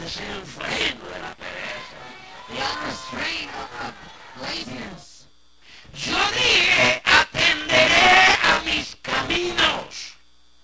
desenfreno de la pereza. The unrestraint of laziness.